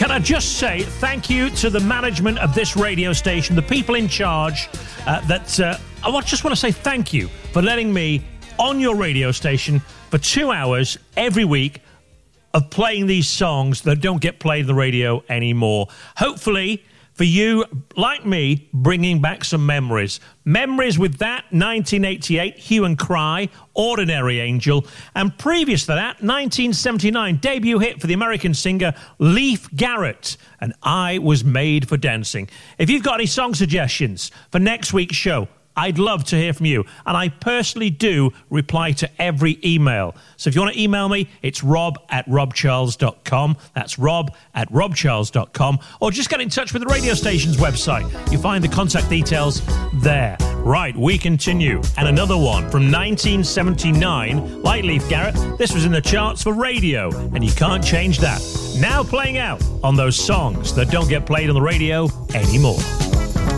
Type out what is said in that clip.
Can I just say thank you to the management of this radio station, the people in charge, I just want to say thank you for letting me on your radio station for 2 hours every week of playing these songs that don't get played on the radio anymore. Hopefully, for you, like me, bringing back some memories. Memories with that, 1988, Hue and Cry, Ordinary Angel, and previous to that, 1979, debut hit for the American singer Leif Garrett, and I Was Made for Dancing. If you've got any song suggestions for next week's show, I'd love to hear from you, and I personally do reply to every email. So if you want to email me, it's rob@robcharles.com. That's rob@robcharles.com. Or just get in touch with the radio station's website. You find the contact details there. Right, we continue. And another one from 1979, like Leif Garrett, this was in the charts for radio, and you can't change that. Now playing out on those songs that don't get played on the radio anymore.